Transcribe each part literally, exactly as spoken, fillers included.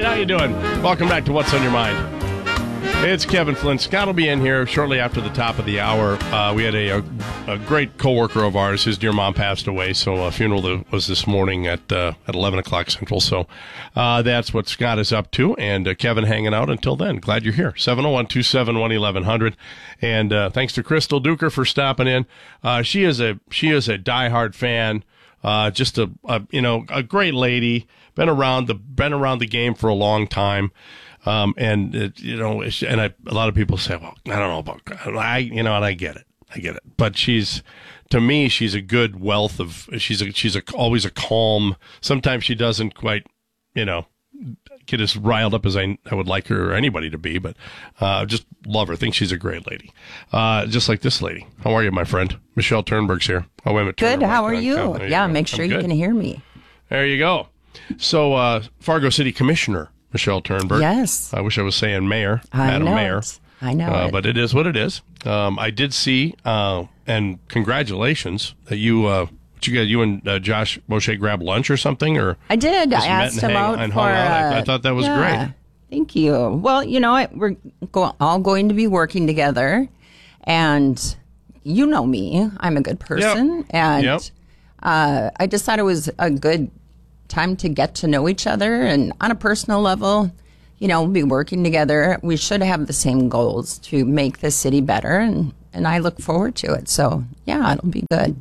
right, how you doing? Welcome back to What's on Your Mind. It's Kevin Flynn. Scott will be in here shortly after the top of the hour. Uh, we had a, a, a great coworker of ours. His dear mom passed away, so a funeral was this morning at uh, at eleven o'clock Central. So uh, that's what Scott is up to, and uh, Kevin hanging out until then. Glad you're here. seven oh one, two seven one, eleven hundred. And uh, thanks to Crystal Duker for stopping in. Uh, she is a she is a diehard fan. Uh, just a, a you know a great lady. Been around the been around the game for a long time. Um, and, it, you know, and I, a lot of people say, well, I don't know about, I, you know, and I get it. I get it. But she's, to me, she's a good wealth of, she's a, she's a, always a calm, sometimes she doesn't quite, you know, get as riled up as I, I would like her or anybody to be, but, uh, just love her. Think she's a great lady. Uh, just like this lady. How are you, my friend? Michelle Turnberg's here. Oh, wait a minute. Good. Turner, How are you? you Yeah. You make sure I'm you good. can hear me. There you go. So, uh, Fargo City Commissioner Michelle Turnberg. Yes. I wish I was saying mayor, I Madam know Mayor. it. I know uh, it. But it is what it is. Um, I did see, uh, and congratulations that you, uh, what you got, you and uh, Josh Moshe grabbed lunch or something, or I did. just I met asked and him hang- out and for. hung out. I, I uh, thought that was yeah. great. Thank you. Well, you know, I, we're go- all going to be working together, and you know me. I'm a good person, Yep. and Yep. uh, I just thought it was a good time to get to know each other, and on a personal level, you know, we'll be working together. We should have the same goals to make the city better, and, and I look forward to it. So, yeah, it'll be good.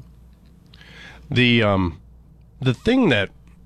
The um, the thing that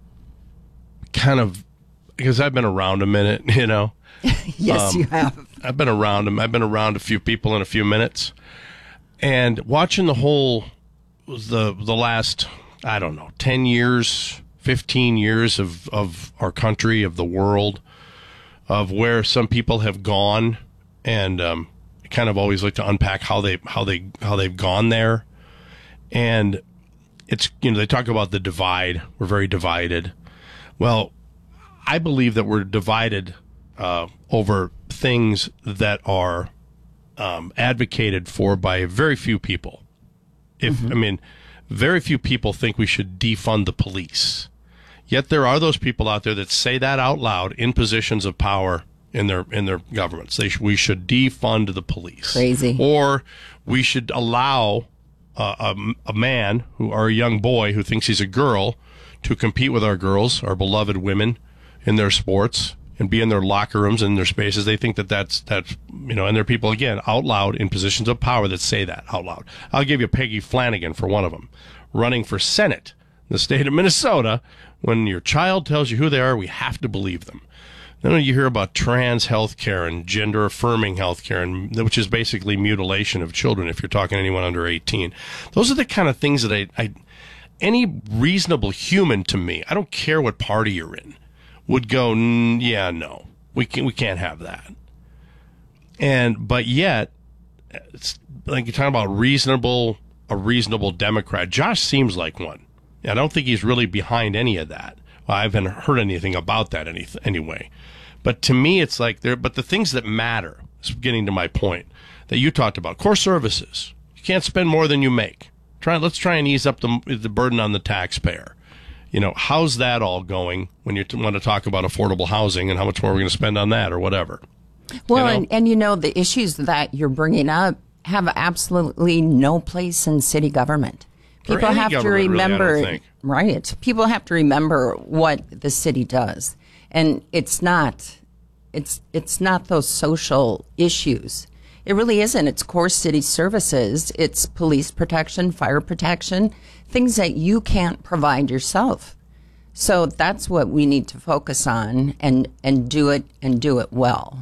kind of, because I've been around a minute, you know. Yes, Um, you have. I've been around them. I've been around a few people in a few minutes, and watching the whole the the last I don't know ten years, fifteen years of of our country, of the world, of where some people have gone, and um, I kind of always like to unpack how they how they how they've gone there, and it's you know they talk about the divide. We're very divided. Well, I believe that we're divided uh, over things that are um, advocated for by very few people. If mm-hmm. I mean, very few people think we should defund the police. Yet there are those people out there that say that out loud in positions of power in their in their governments. They sh- we should defund the police. Crazy. Or we should allow uh, a, a man who or a young boy who thinks he's a girl to compete with our girls, our beloved women, in their sports and be in their locker rooms and their spaces. They think that that's, that's, you know, and there are people, again, out loud in positions of power that say that out loud. I'll give you Peggy Flanagan for one of them, running for Senate in the state of Minnesota. When your child tells you who they are, we have to believe them. Then you hear about trans health care and gender affirming health care, and which is basically mutilation of children if you're talking to anyone under eighteen. Those are the kind of things that I, I any reasonable human to me, I don't care what party you're in, would go, yeah, no, we can't, we can't have that. And, but yet, it's like you're talking about reasonable, a reasonable Democrat. Josh seems like one. I don't think he's really behind any of that. Well, I haven't heard anything about that any, anyway. But to me, it's like there, but the things that matter, is getting to my point that you talked about, core services. You can't spend more than you make. Try, let's try and ease up the, the burden on the taxpayer. You know, how's that all going when you t- want to talk about affordable housing and how much more we're going to spend on that or whatever? Well, you know? and, and you know, the issues that you're bringing up have absolutely no place in city government. Or People any have to government, really, I don't remember, think. right? People have to remember what the city does, and it's not, it's it's not those social issues. It really isn't. It's core city services. It's police protection, fire protection, things that you can't provide yourself. So that's what we need to focus on and, and do it and do it well.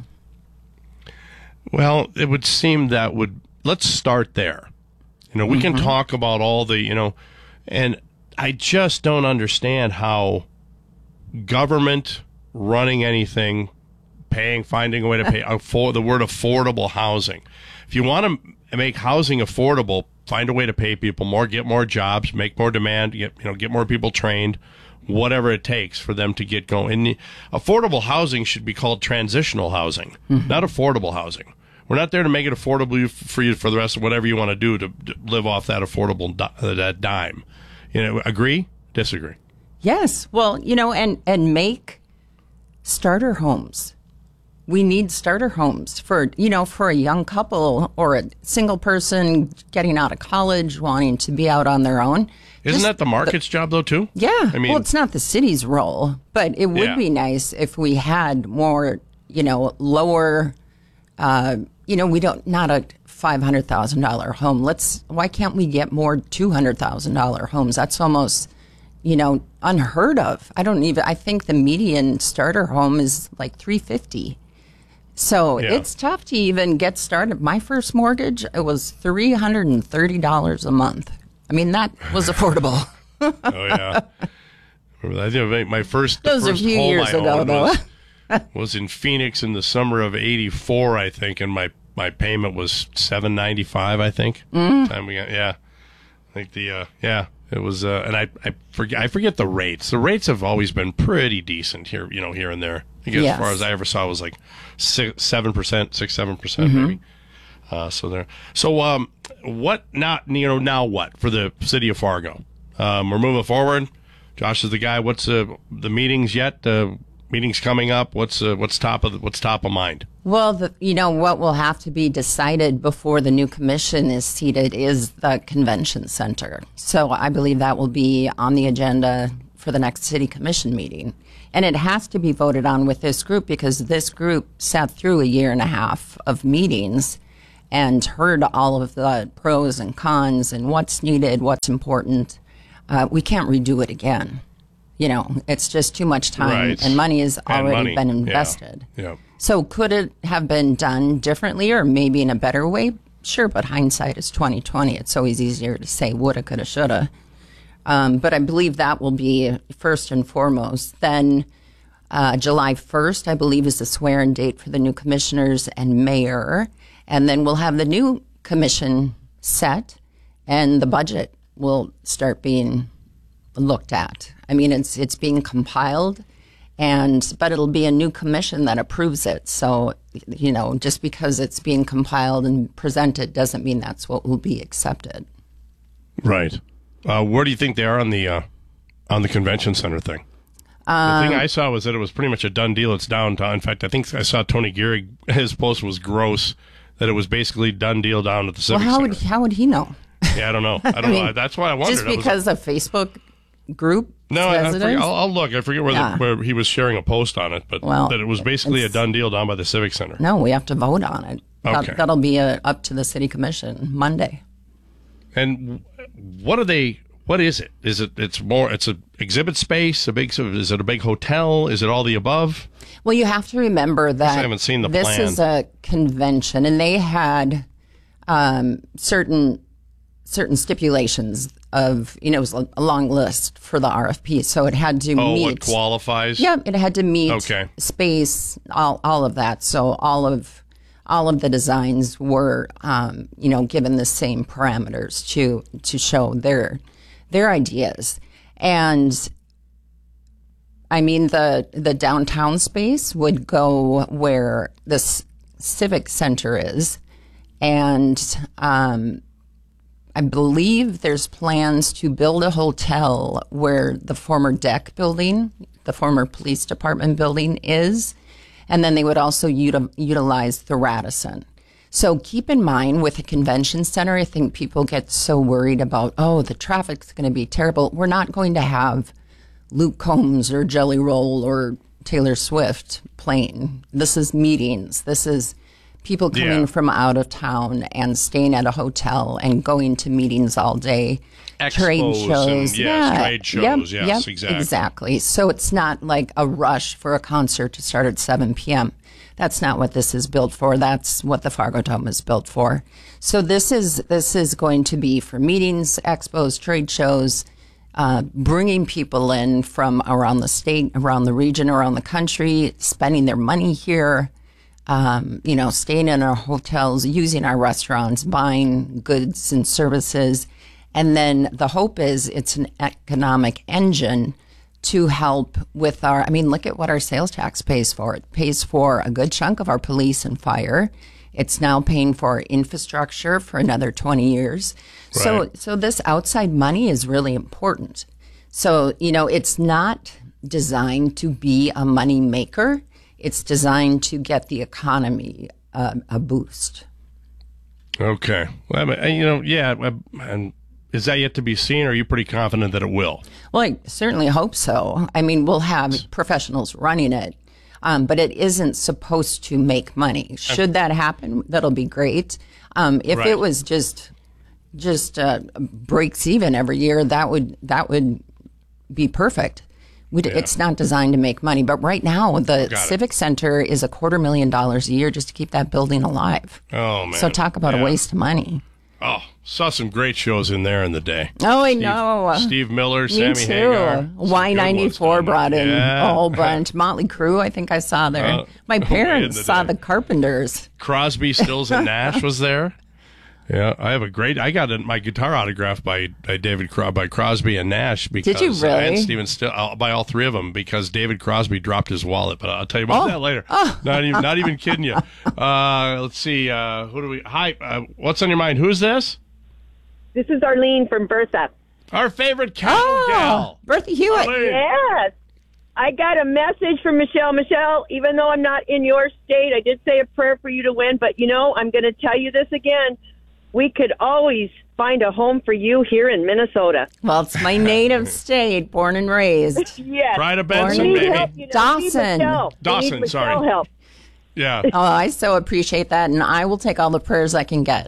Well, it would seem that would, let's start there. You know, we mm-hmm. can talk about all the, you know, and I just don't understand how government running anything, paying, finding a way to pay for the word affordable housing. If you want to make housing affordable, find a way to pay people more, get more jobs, make more demand, get, you know, get more people trained, whatever it takes for them to get going. And affordable housing should be called transitional housing, mm-hmm. not affordable housing. We're not there to make it affordable for you for the rest of whatever you want to do to, to live off that affordable di- that dime. You know, agree? Disagree? Yes. Well, you know, and, and make starter homes. We need starter homes for, you know, for a young couple or a single person getting out of college, wanting to be out on their own. Isn't Just that the market's the, job, though, too? Yeah. I mean, well, it's not the city's role, but it would yeah. be nice if we had more, you know, lower, uh, you know, we don't, not a five hundred thousand dollars home. Let's, why can't we get more two hundred thousand dollars homes? That's almost, you know, unheard of. I don't even, I think the median starter home is like three hundred fifty thousand dollars. So yeah. it's tough to even get started. My first mortgage, it was three hundred thirty dollars a month. I mean, that was affordable. Oh, yeah. I think my first, that was first a few home years I ago, though. Was, was in Phoenix in the summer of eighty-four, I think, and my, my payment was seven ninety-five, I think. Mm. Time we got, yeah. I think the, uh, yeah. It was, uh, and I, I forget, I forget the rates. The rates have always been pretty decent here, you know, here and there. I guess yes. as far as I ever saw was like six, seven percent, six, seven percent mm-hmm. maybe. Uh, so there. So, um, what not, you know, now what for the city of Fargo? Um, we're moving forward. Josh is the guy. What's uh, the meetings yet? Uh, meetings coming up. What's uh, what's top of the, what's top of mind? Well, the, you know, what will have to be decided before the new commission is seated is the convention center. So I believe that will be on the agenda for the next city commission meeting. And it has to be voted on with this group because this group sat through a year and a half of meetings and heard all of the pros and cons and what's needed, what's important. Uh, we can't redo it again. You know, it's just too much time right. and money has and already money. been invested. Yeah. yeah. So could it have been done differently or maybe in a better way? Sure, but hindsight is twenty twenty. It's always easier to say woulda, coulda, shoulda. Um, but I believe that will be first and foremost. Then uh, July first, I believe, is the swear-in date for the new commissioners and mayor. And then we'll have the new commission set and the budget will start being looked at. I mean, it's it's being compiled. And but it'll be a new commission that approves it. So, you know, just because it's being compiled and presented doesn't mean that's what will be accepted. Right. Uh, where do you think they are on the uh, on the convention center thing? Um, the thing I saw was that it was pretty much a done deal. It's downtown. In fact, I think I saw Tony Gehrig. His post was gross. That it was basically done deal down at the Civic well, how Center. would how would he know? Yeah, I don't know. I don't I mean, know. That's why I wondered. Just because a Facebook group. No, I, I says it forget, is? I'll, I'll look. I forget where, Yeah. the, where he was sharing a post on it, but Well, that it was basically a it's- done deal down by the Civic Center. No, we have to vote on it. Okay. That, that'll be uh up to the city commission Monday. And what are they? What is it? Is it? It's more. It's a exhibit space. A big. Is it a big hotel? Is it all the above? Well, you have to remember that haven't seen the this plan. is a convention, and they had um, certain certain stipulations of, you know, it was a long list for the R F P, so it had to Oh, meet. what qualifies? Yeah, it had to meet Okay. space, all all of that. So all of all of the designs were, um, you know, given the same parameters to to show their their ideas. And I mean, the the downtown space would go where this civic center is, and um, I believe there's plans to build a hotel where the former deck building, the former police department building is, and then they would also util- utilize the Radisson. So keep in mind with a convention center, I think people get so worried about, oh, the traffic's going to be terrible. We're not going to have Luke Combs or Jelly Roll or Taylor Swift playing. This is meetings. This is people coming Yeah. from out of town and staying at a hotel and going to meetings all day. Trade Expos shows. and- yes, yeah. trade shows. Yep, Yes, yep, exactly. Exactly. So it's not like a rush for a concert to start at seven p.m. That's not what this is built for. That's what the Fargo Dome is built for. So this is this is going to be for meetings, expos, trade shows, uh, bringing people in from around the state, around the region, around the country, spending their money here, um, you know, staying in our hotels, using our restaurants, buying goods and services. And then the hope is it's an economic engine to help with our, I mean, look at what our sales tax pays for. It pays for a good chunk of our police and fire. It's now paying for infrastructure for another twenty years. So, Right. so this outside money is really important. So, you know, it's not designed to be a money maker. It's designed to get the economy uh, a boost. Okay. Well, I mean, you know, yeah. And is that yet to be seen, or are you pretty confident that it will? Well, I certainly hope so. I mean, we'll have professionals running it, um, but it isn't supposed to make money. Should that happen, that'll be great. Um, if Right. it was just just uh, breaks even every year, that would that would be perfect. We'd, Yeah. It's not designed to make money, but right now the Got Civic it. Center is a quarter million dollars a year just to keep that building alive. Oh, man. So talk about Yeah. a waste of money. Oh, saw some great shows in there in the day. Oh, I Steve, know. Steve Miller, Me Sammy too. Hagar. Some Y good ninety-four ones. brought in Yeah. a whole bunch. Motley Crue, I think I saw there. Uh, My way parents in the saw day. the Carpenters. Crosby, Stills, and Nash was there. Yeah, I have a great. I got my guitar autographed by, by David Cro- by Crosby and Nash because Did you uh, really? and Steven Still uh, by all three of them because David Crosby dropped his wallet. But I'll tell you about Oh. that later. Not even not even kidding you. Uh, let's see. Uh, who do we? Hi. Uh, what's on your mind? Who's this? This is Arlene from Bertha. Our favorite cattle Oh, gal. Bertha Hewitt. Arlene. Yes. I got a message from Michelle. Michelle, even though I'm not in your state, I did say a prayer for you to win. But, you know, I'm going to tell you this again. We could always find a home for you here in Minnesota. Well, it's my native state, born and raised. Yes. Pride of We Benson, need baby. help, you know. We need Dawson. Michelle. We Dawson, need Michelle sorry. help. Yeah. Oh, I so appreciate that, and I will take all the prayers I can get.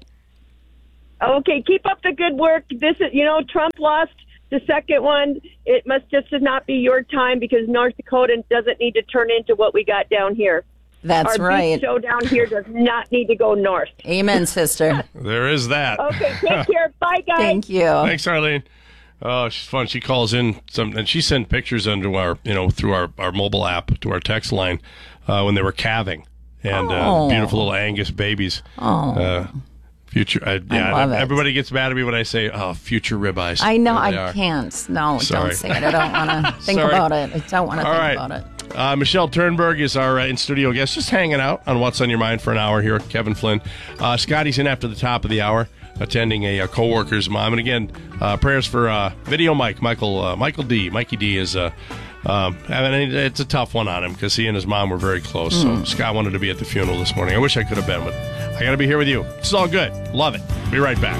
Okay, keep up the good work. This is, you know, Trump lost the second one. It must just not be your time because North Dakota doesn't need to turn into what we got down here. That's Our right. big show down here does not need to go north. Amen, sister. There is that. Okay, take care. Bye, guys. Thank you. Thanks, Arlene. Oh, she's fun. She calls in some, and she sent pictures into our, you know, through our, our mobile app to our text line uh, when they were calving, and uh, Oh. beautiful little Angus babies. Oh. Uh, future, uh, yeah. love it. Everybody gets mad at me when I say, "Oh, future ribeyes." I know There they I are. can't. No, Sorry. don't say it. I don't want to think Sorry. about it. I don't want to All think right. about it. Uh, Michelle Turnberg is our uh, in-studio guest, just hanging out on What's on Your Mind for an hour here at Kevin Flynn. Uh, Scotty's in after the top of the hour, attending a, a co-worker's mom. And again, uh, prayers for uh, Video Mike, Michael uh, Michael D. Mikey D is, uh, um, I mean, it's a tough one on him because he and his mom were very close. So Scott wanted to be at the funeral this morning. I wish I could have been, but I got to be here with you. It's all good. Love it. Be right back.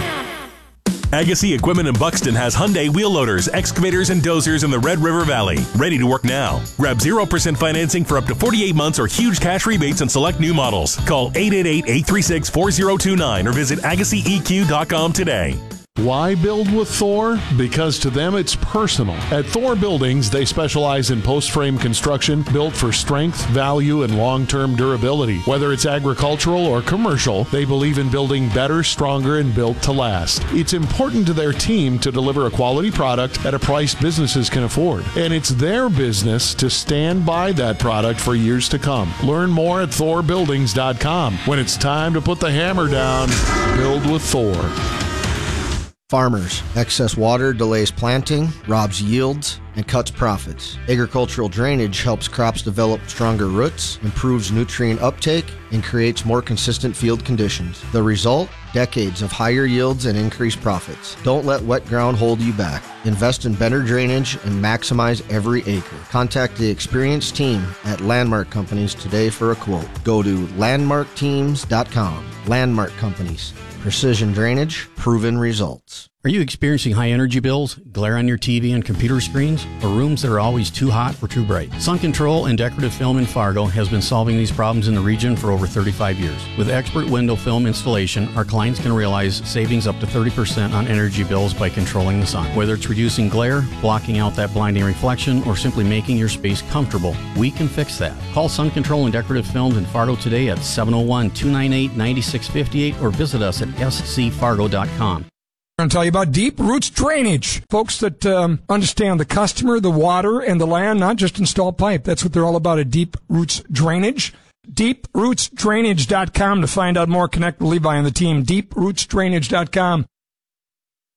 Agassi Equipment in Buxton has Hyundai wheel loaders, excavators, and dozers in the Red River Valley. Ready to work now. Grab zero percent financing for up to forty-eight months or huge cash rebates on select new models. Call eight eight eight, eight three six, four zero two nine or visit agassi e q dot com today. Why build with Thor? Because to them it's personal. At Thor Buildings, they specialize in post-frame construction built for strength, value, and long-term durability. Whether it's agricultural or commercial, they believe in building better, stronger, and built to last. It's important to their team to deliver a quality product at a price businesses can afford. And it's their business to stand by that product for years to come. Learn more at thor buildings dot com. When it's time to put the hammer down, build with Thor. Farmers. Excess water delays planting, robs yields, and cuts profits. Agricultural drainage helps crops develop stronger roots, improves nutrient uptake, and creates more consistent field conditions. The result? Decades of higher yields and increased profits. Don't let wet ground hold you back. Invest in better drainage and maximize every acre. Contact the experienced team at Landmark Companies today for a quote. Go to landmark teams dot com. Landmark Companies. Precision drainage, proven results. Are you experiencing high energy bills, glare on your T V and computer screens, or rooms that are always too hot or too bright? Sun Control and Decorative Film in Fargo has been solving these problems in the region for over thirty-five years. With expert window film installation, our clients can realize savings up to thirty percent on energy bills by controlling the sun. Whether it's reducing glare, blocking out that blinding reflection, or simply making your space comfortable, we can fix that. Call Sun Control and Decorative Films in Fargo today at seven oh one, two nine eight, nine six five eight or visit us at s c fargo dot com. I'm going to tell you about Deep Roots Drainage. Folks that um, understand the customer, the water, and the land, not just install pipe. That's what they're all about at Deep Roots Drainage. deep roots drainage dot com to find out more. Connect with Levi and the team. deep roots drainage dot com.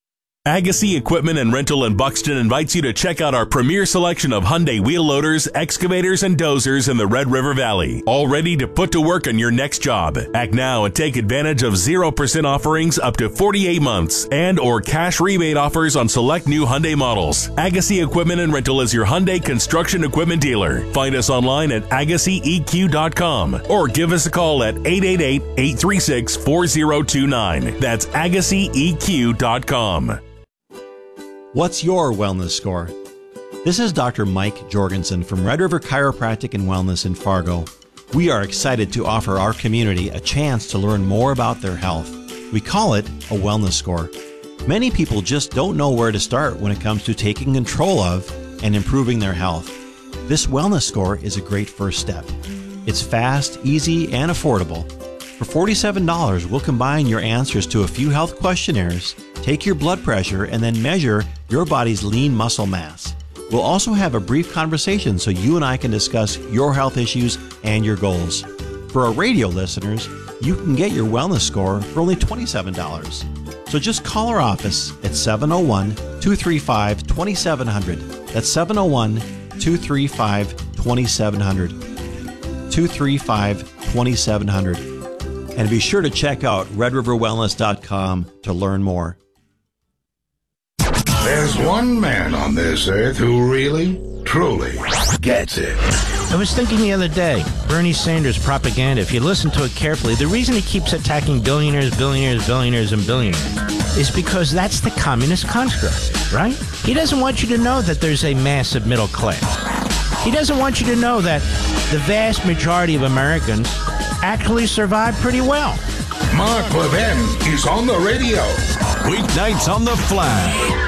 Agassi Equipment and Rental in Buxton invites you to check out our premier selection of Hyundai wheel loaders, excavators, and dozers in the Red River Valley. All ready to put to work on your next job. Act now and take advantage of zero percent offerings up to forty-eight months and or cash rebate offers on select new Hyundai models. Agassi Equipment and Rental is your Hyundai construction equipment dealer. Find us online at agassi e q dot com or give us a call at eight eight eight, eight three six, four zero two nine. That's agassi e q dot com. What's your wellness score? This is Doctor Mike Jorgensen from Red River Chiropractic and Wellness in Fargo. We are excited to offer our community a chance to learn more about their health. We call it a wellness score. Many people just don't know where to start when it comes to taking control of and improving their health. This wellness score is a great first step. It's fast, easy, and affordable. For forty-seven dollars, we'll combine your answers to a few health questionnaires, take your blood pressure, and then measure your body's lean muscle mass. We'll also have a brief conversation so you and I can discuss your health issues and your goals. For our radio listeners, you can get your wellness score for only twenty-seven dollars. So just call our office at seven oh one, two three five, two seven zero zero. That's seven oh one, two three five, two seven zero zero. two three five, two seven zero zero. And be sure to check out red river wellness dot com to learn more. There's one man on this earth who really, truly gets it. I was thinking the other day, Bernie Sanders' propaganda, if you listen to it carefully, the reason he keeps attacking billionaires, billionaires, billionaires, and billionaires is because that's the communist construct, right? He doesn't want you to know that there's a massive middle class. He doesn't want you to know that the vast majority of Americans actually survive pretty well. Mark Levin is on the radio. Weeknights on the Flash.